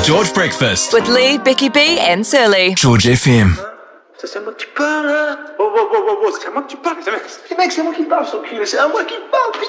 George Breakfast. With Lee, Becky B and Surly. George FM. C'est moi qui parle. Oh, c'est moi qui parle. C'est moi qui parle, so cute. C'est moi qui parle.